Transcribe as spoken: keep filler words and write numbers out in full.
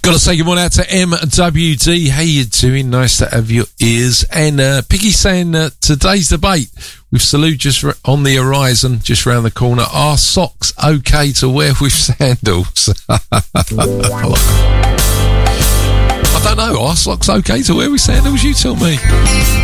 Got to say good morning out to M W D. How you doing? Nice to have your ears. And uh, Piggy saying uh, today's debate with Salute just r- on the horizon, just round the corner. Are socks okay to wear with sandals? I don't know. Are socks okay to wear with sandals? You tell me.